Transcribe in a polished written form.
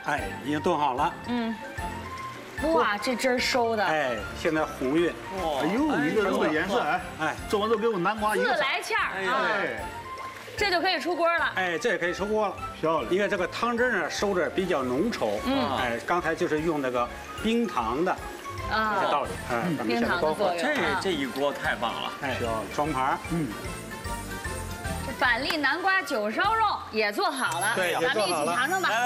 哎，已经炖好了。 嗯。哇，这汁儿收的。 哎，现在红晕。 哎呦，一个肉的颜色，哎，做完之后给我南瓜一个自来馅儿啊， 哎， 这就可以出锅了。 哎，这也可以出锅了。 漂亮。 因为这个汤汁呢收着比较浓稠。哎，刚才就是用那个冰糖的。这个道理。哎，咱们冰糖的作用。 这一锅太棒了。 哎，双盘。 这板栗南瓜酒烧肉也做好了， 对， 咱们一起尝尝吧。